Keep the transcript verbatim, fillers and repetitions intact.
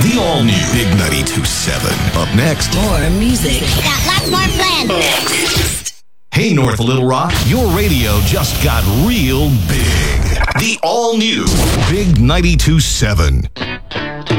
The all-new Big ninety-two point seven. Up next. More music. Got lots more planned. Next. Hey, North Little Rock. Your radio just got real big. The all-new Big ninety-two point seven.